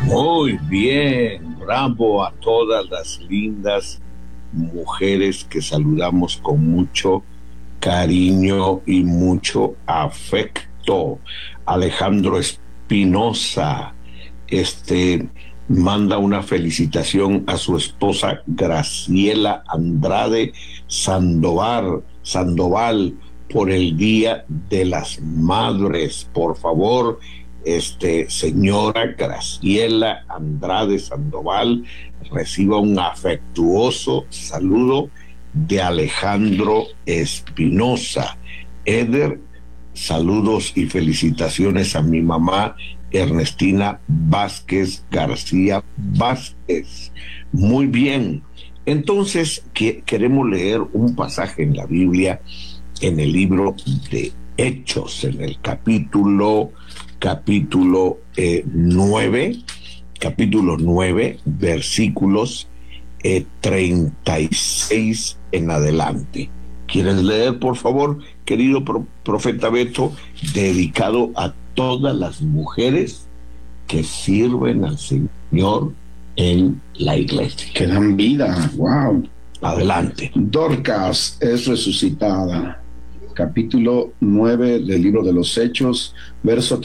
Muy bien, bravo a todas las lindas mujeres que saludamos con mucho cariño y mucho afecto. Alejandro Espinosa, manda una felicitación a su esposa Graciela Andrade Sandoval por el Día de las Madres. Por favor, señora Graciela Andrade Sandoval, reciba un afectuoso saludo de Alejandro Espinosa. Eder, saludos y felicitaciones a mi mamá Ernestina Vázquez García Vázquez. Muy bien, entonces queremos leer un pasaje en la Biblia, en el libro de Hechos, en el capítulo 9, versículos 36 en adelante. ¿Quieres leer, por favor, querido profeta Beto, dedicado a todas las mujeres que sirven al Señor en la iglesia? Que dan vida, wow. Adelante. Dorcas es resucitada. Capítulo 9 del libro de los Hechos, verso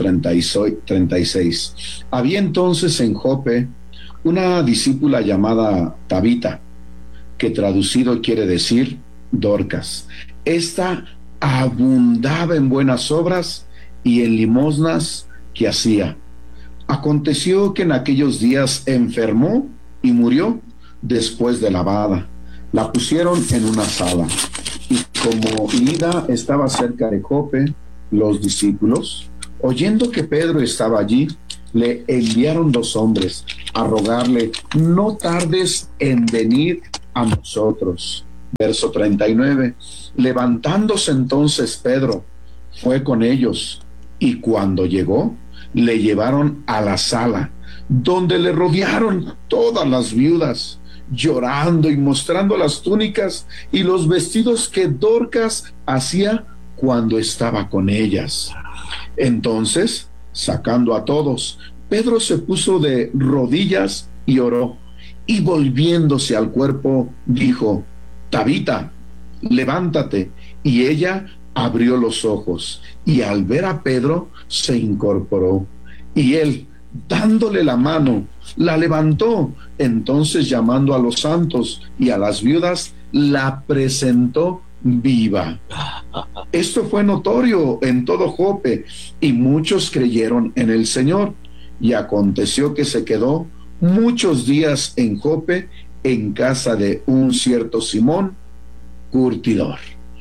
36. Había entonces en Jope una discípula llamada Tabita, que traducido quiere decir Dorcas. Esta abundaba en buenas obras y en limosnas que hacía. Aconteció que en aquellos días enfermó y murió después de lavada. La pusieron en una sala. Y como Lida estaba cerca de Jope, los discípulos, oyendo que Pedro estaba allí, le enviaron 2 hombres a rogarle: no tardes en venir a nosotros. Verso 39. Levantándose entonces Pedro, fue con ellos, y cuando llegó, le llevaron a la sala, donde le rodearon todas las viudas, llorando y mostrando las túnicas y los vestidos que Dorcas hacía cuando estaba con ellas. Entonces, sacando a todos, Pedro se puso de rodillas y oró, y volviéndose al cuerpo, dijo: Tabita, levántate. Y ella abrió los ojos, y al ver a Pedro, se incorporó. Y él, dándole la mano, la levantó. Entonces, llamando a los santos y a las viudas, la presentó viva. Esto fue notorio en todo Jope, y muchos creyeron en el Señor. Y aconteció que se quedó muchos días en Jope, en casa de un cierto Simón, curtidor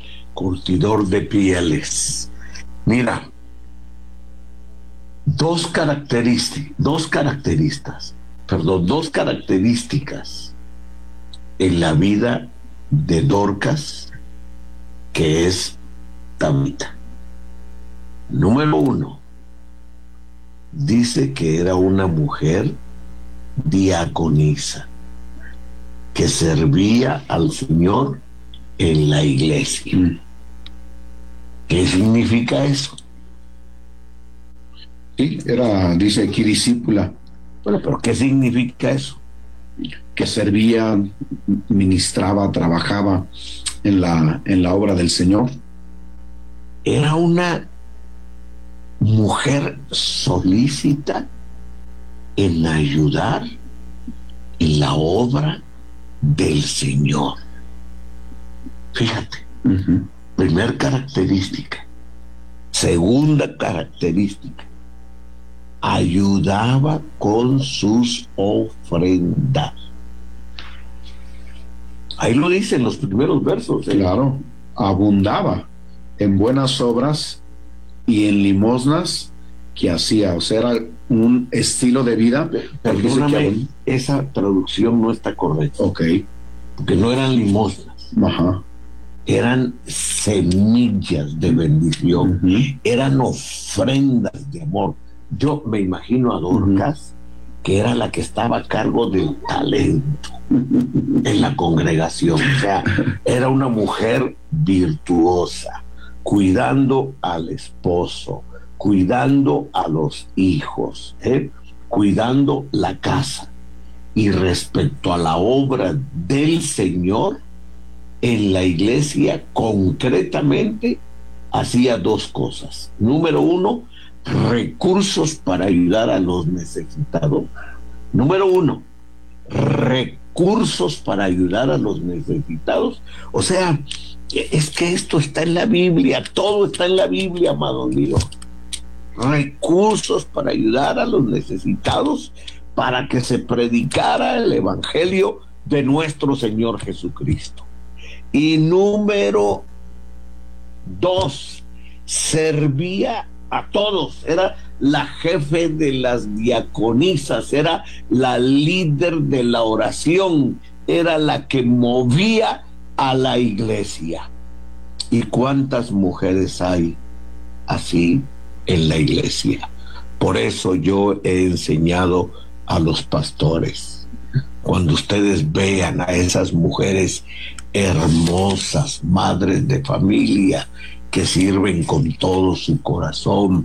de pieles. Mira, dos características en la vida de Dorcas, que es Tabita. Número 1, dice que era una mujer diaconisa, que servía al Señor en la iglesia. ¿Qué significa eso? Sí, dice aquí, discípula. Bueno, pero ¿qué significa eso? Que servía, ministraba, trabajaba en la obra del Señor. Era una mujer solícita en ayudar en la obra del Señor. Fíjate, primer característica. Segunda característica, ayudaba con sus ofrendas. Ahí lo dice en los primeros versos. Claro, abundaba en buenas obras y en limosnas que hacía. O sea, era un estilo de vida. Perdóname, esa traducción no está correcta. Ok. Porque no eran limosnas. Ajá. Eran semillas de bendición. Eran ofrendas de amor. Yo me imagino a Dorcas, que era la que estaba a cargo del talento en la congregación. O sea, era una mujer virtuosa, cuidando al esposo, cuidando a los hijos, cuidando la casa. Y respecto a la obra del Señor, en la iglesia concretamente hacía dos cosas. Número uno, recursos para ayudar a los necesitados. Número uno, recursos para ayudar a los necesitados. O sea, es que esto está en la Biblia, todo está en la Biblia, amado mío. Recursos para ayudar a los necesitados, para que se predicara el evangelio de nuestro Señor Jesucristo. Y número dos, servía a todos, era la jefe de las diaconisas, era la líder de la oración, era la que movía a la iglesia. ¿Y cuántas mujeres hay así en la iglesia? Por eso yo he enseñado a los pastores, cuando ustedes vean a esas mujeres hermosas, madres de familia, que sirven con todo su corazón,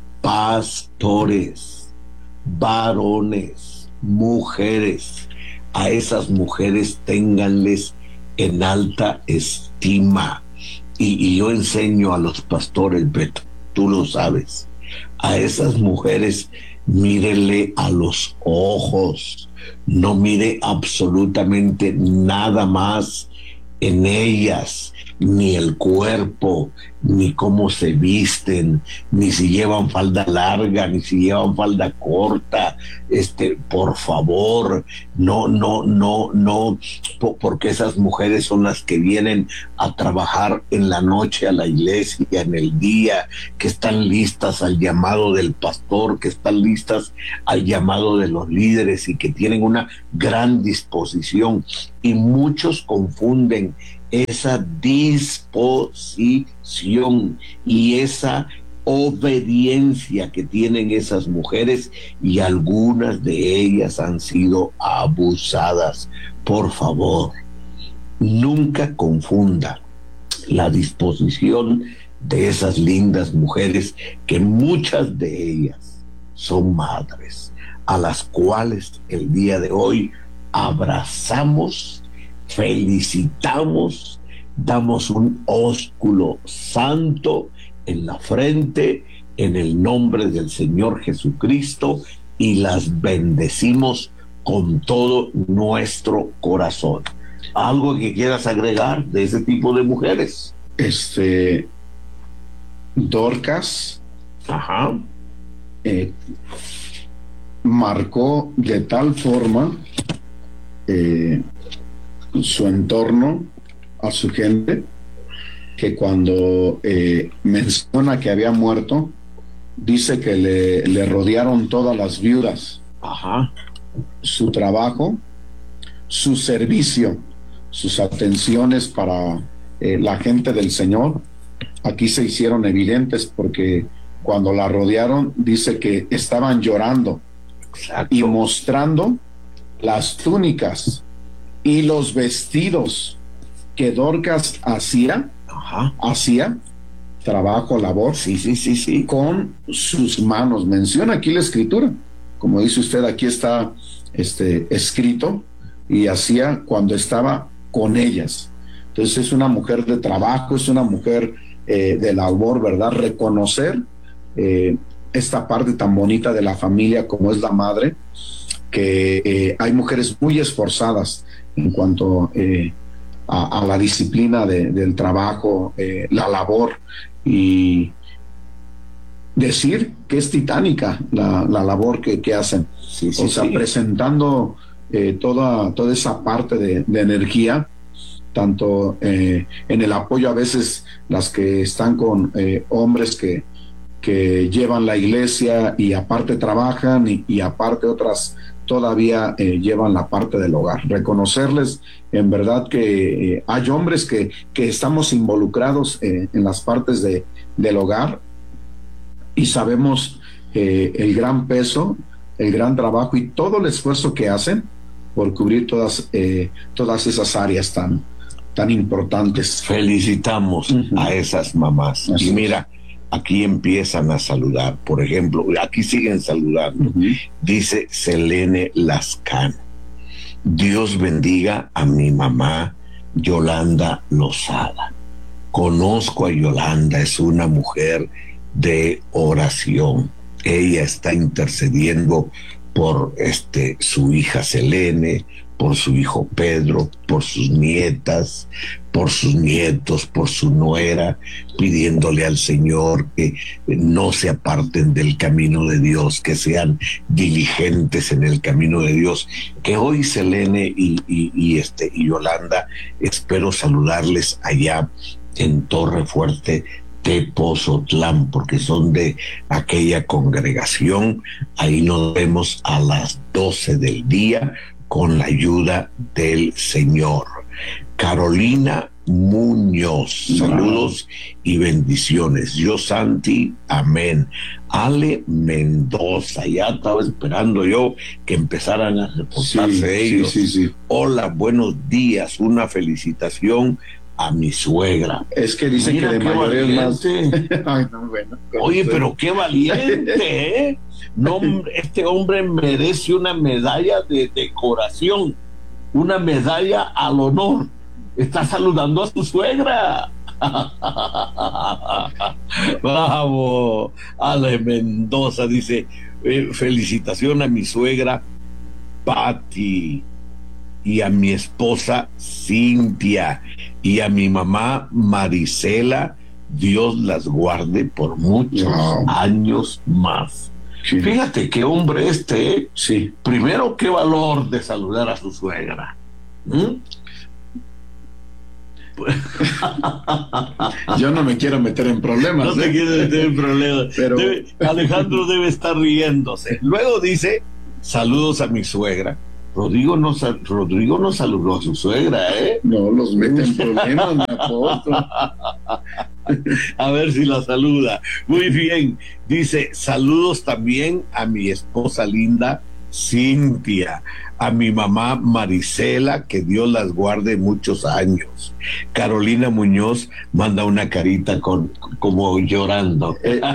pastores, varones, mujeres, a esas mujeres ténganles en alta estima. Y yo enseño a los pastores, Beto, tú lo sabes, a esas mujeres mírele a los ojos, no mire absolutamente nada más en ellas, ni el cuerpo, ni cómo se visten, ni si llevan falda larga, ni si llevan falda corta. Por favor, no, porque esas mujeres son las que vienen a trabajar en la noche a la iglesia, en el día, que están listas al llamado del pastor, que están listas al llamado de los líderes y que tienen una gran disposición. Y muchos confunden esa disposición y esa obediencia que tienen esas mujeres, y algunas de ellas han sido abusadas. Por favor, nunca confunda la disposición de esas lindas mujeres, que muchas de ellas son madres, a las cuales el día de hoy abrazamos, felicitamos, damos un ósculo santo en la frente en el nombre del Señor Jesucristo, y las bendecimos con todo nuestro corazón. ¿Algo que quieras agregar de ese tipo de mujeres? Dorcas, ajá, marcó de tal forma su entorno, a su gente, que cuando menciona que había muerto, dice que le rodearon todas las viudas. ajá, Su trabajo, su servicio, sus atenciones para la gente del Señor, aquí se hicieron evidentes, porque cuando la rodearon, dice que estaban llorando. Exacto. Y mostrando las túnicas y los vestidos que Dorcas hacía, hacía trabajo, labor, sí, con sus manos. Menciona aquí la escritura, como dice usted, aquí está escrito, y hacía cuando estaba con ellas. Entonces es una mujer de trabajo, es una mujer de labor, ¿verdad? Reconocer esta parte tan bonita de la familia como es la madre, que hay mujeres muy esforzadas en cuanto a la disciplina del trabajo, la labor, y decir que es titánica la labor que hacen. Sí, presentando toda esa parte de energía, tanto en el apoyo, a veces las que están con hombres que llevan la iglesia y aparte trabajan, y aparte otras todavía llevan la parte del hogar. Reconocerles en verdad que hay hombres que estamos involucrados en las partes del hogar, y sabemos el gran peso, el gran trabajo y todo el esfuerzo que hacen por cubrir todas esas áreas tan importantes. Felicitamos a esas mamás. Así y mira, aquí empiezan a saludar. Por ejemplo, aquí siguen saludando. Dice Selene Lascano: Dios bendiga a mi mamá Yolanda Lozada. Conozco a Yolanda, es una mujer de oración. Ella está intercediendo por su hija Selene, por su hijo Pedro, por sus nietas, por sus nietos, por su nuera, pidiéndole al Señor que no se aparten del camino de Dios, que sean diligentes en el camino de Dios. Que hoy Selene y Yolanda, espero saludarles allá en Torre Fuerte, Tepozotlán, porque son de aquella congregación. Ahí nos vemos a las 12 del día con la ayuda del Señor. Carolina Muñoz, saludos y bendiciones. Yo Santi, amén. Ale Mendoza, ya estaba esperando yo que empezaran a reportarse ellos. Sí. Hola, buenos días, una felicitación a mi suegra. Es que dice que de mayoría es más. Ay, no, bueno, oye, pero qué valiente, ¿eh? No, este hombre merece una medalla de decoración, una medalla al honor. Está saludando a su suegra. Bravo. Ale Mendoza dice: felicitación a mi suegra Patti, y a mi esposa Cintia, y a mi mamá Marisela. Dios las guarde por muchos años más. Sí. Fíjate qué hombre Sí. Primero, qué valor de saludar a su suegra. Yo no me quiero meter en problemas. No te quieres meter en problemas. Pero... Alejandro debe estar riéndose. Luego dice: saludos a mi suegra. Rodrigo no saludó a su suegra, ¿eh? No, los mete en problemas, mi apóstol. A ver si la saluda. Muy bien. Dice: saludos también a mi esposa linda Cintia, a mi mamá Marisela, que Dios las guarde muchos años. Carolina Muñoz manda una carita como llorando.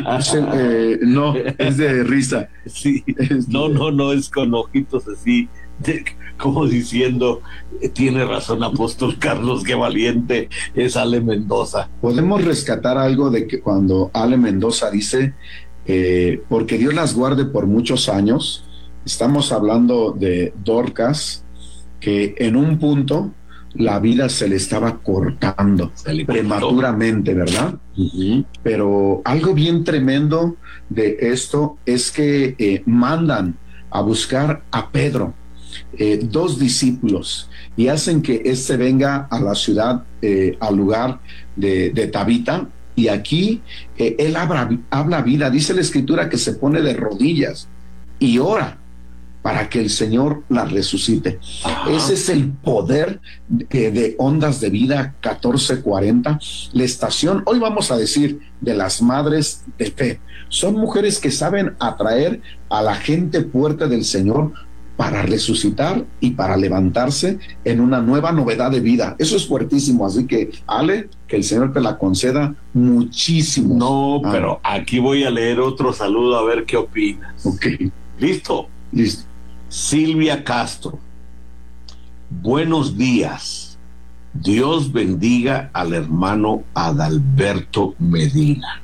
No, es de risa. Sí. No, es con ojitos así, como diciendo: tiene razón apóstol Carlos, qué valiente es Ale Mendoza. Podemos rescatar algo de que cuando Ale Mendoza dice porque Dios las guarde por muchos años. Estamos hablando de Dorcas, que en un punto la vida se le estaba cortando prematuramente, ¿verdad? Pero algo bien tremendo de esto es que mandan a buscar a Pedro, 2 discípulos, y hacen que éste venga a la ciudad, al lugar de Tabita, y aquí él habla vida. Dice la escritura que se pone de rodillas y ora para que el Señor la resucite. Ese es el poder de Ondas de Vida 1440. La estación, hoy vamos a decir, de las madres de fe. Son mujeres que saben atraer a la gente fuerte del Señor para resucitar y para levantarse en una nueva novedad de vida. Eso es fuertísimo. Así que, Ale, que el Señor te la conceda muchísimo. No, pero aquí voy a leer otro saludo a ver qué opinas. Ok. ¿Listo? Listo. Silvia Castro: buenos días. Dios bendiga al hermano Adalberto Medina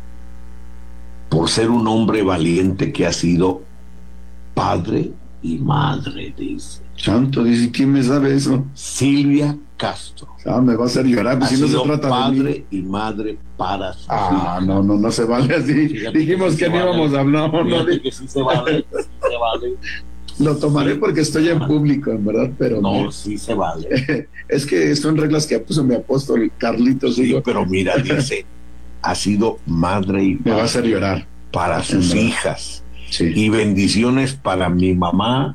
por ser un hombre valiente que ha sido padre y madre, dice. Santo, dice, ¿quién me sabe eso? Silvia Castro. Me va a hacer llorar, ha si no sido se trata padre de mí. y madre para sus hijos. No se vale así. Fíjate, dijimos que no íbamos a hablar. Que sí se vale, sí se vale. Lo tomaré porque estoy en público, en verdad, pero no, sí se vale. Es que son reglas que puso mi apóstol Carlitos. Sí, pero mira, dice, ha sido madre y me va a hacer llorar para sus hijas. Sí. Y bendiciones para mi mamá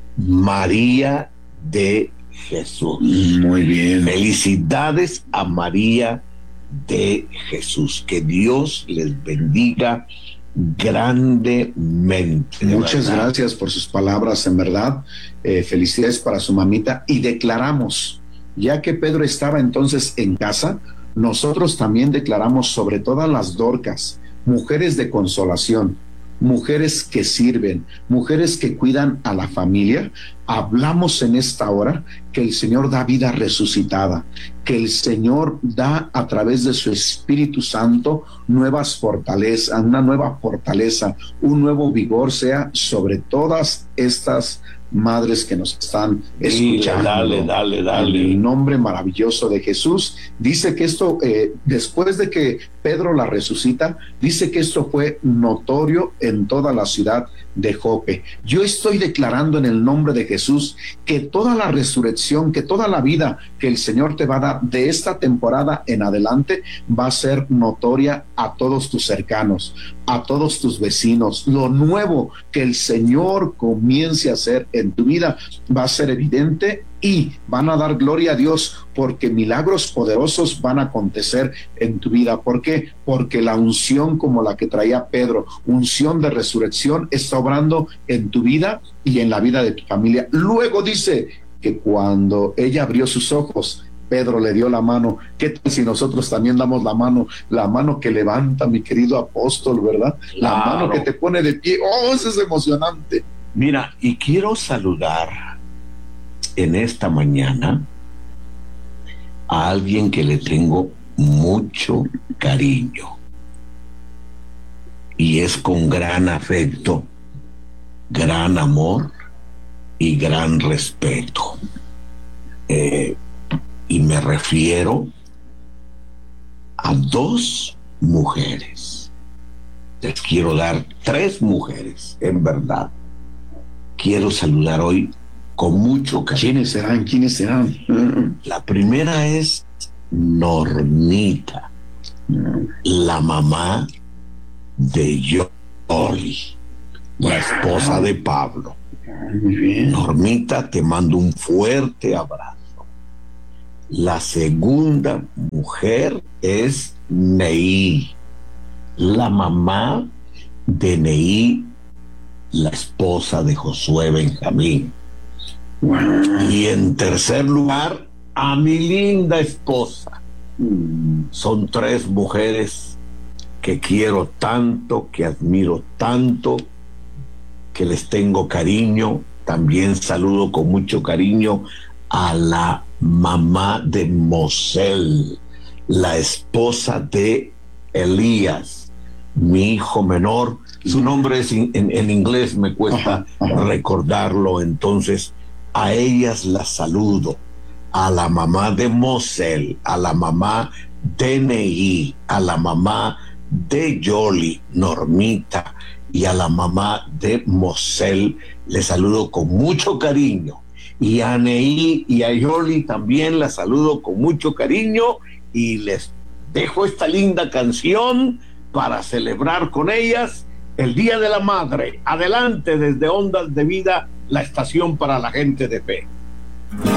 María de Jesús. Muy bien. Felicidades a María de Jesús. Que Dios les bendiga grandemente. Muchas gracias por sus palabras, en verdad. Felicidades para su mamita. Y declaramos, ya que Pedro estaba entonces en casa, nosotros también declaramos sobre todas las Dorcas, mujeres de consolación, mujeres que sirven, mujeres que cuidan a la familia. Hablamos en esta hora que el Señor da vida resucitada, que el Señor da a través de su Espíritu Santo nuevas fortalezas, una nueva fortaleza, un nuevo vigor sea sobre todas estas madres que nos están escuchando. Dale. En el nombre maravilloso de Jesús. Dice que esto, después de que Pedro la resucita, dice que esto fue notorio en toda la ciudad de Jope. Yo estoy declarando en el nombre de Jesús que toda la resurrección, que toda la vida que el Señor te va a dar de esta temporada en adelante va a ser notoria a todos tus cercanos, a todos tus vecinos. Lo nuevo que el Señor comience a hacer en tu vida va a ser evidente y van a dar gloria a Dios, porque milagros poderosos van a acontecer en tu vida. ¿Por qué? Porque la unción como la que traía Pedro, unción de resurrección, está obrando en tu vida y en la vida de tu familia. Luego dice que cuando ella abrió sus ojos, Pedro le dio la mano. ¿Qué tal si nosotros también damos la mano que levanta, mi querido apóstol, verdad? Claro. La mano que te pone de pie. ¡Oh, eso es emocionante! Mira, y quiero saludar en esta mañana a alguien que le tengo mucho cariño y es con gran afecto, gran amor y gran respeto. Y me refiero a dos mujeres. Les quiero dar 3 mujeres, en verdad. Quiero saludar hoy con mucho cariño. ¿Quiénes serán? La primera es Normita, la mamá de Yoli, la esposa de Pablo. Muy bien. Normita, te mando un fuerte abrazo. La segunda mujer es Neí, la mamá de Neí, la esposa de Josué Benjamín. Wow. Y en tercer lugar, a mi linda esposa. Son 3 mujeres que quiero tanto, que admiro tanto, que les tengo cariño. También saludo con mucho cariño a la mamá de Mosel, la esposa de Elías, mi hijo menor. Su nombre es en inglés, me cuesta recordarlo. Entonces, a ellas las saludo, a la mamá de Mosel, a la mamá de Neí, a la mamá de Yoli, Normita, y a la mamá de Mosel, les saludo con mucho cariño. Y a Neí y a Yoli también las saludo con mucho cariño, y les dejo esta linda canción para celebrar con ellas el Día de la Madre. Adelante desde Ondas de Vida, la estación para la gente de fe.